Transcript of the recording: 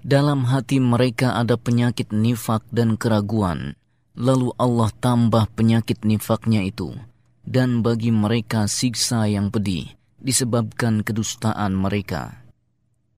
Dalam hati mereka ada penyakit nifak dan keraguan. Lalu Allah tambah penyakit nifaknya itu. Dan bagi mereka siksa yang pedih disebabkan kedustaan mereka.